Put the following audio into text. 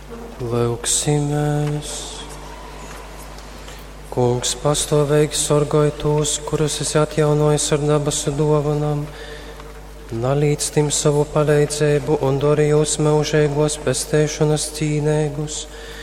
Lūksimies. Kungs, pastāvīgi sargāj tos, kurus esi atjaunojis ar dabasu dāvanām, nalīdz tim savu palīdzību un darījus mūžīgos pestēšanas cīnīgus,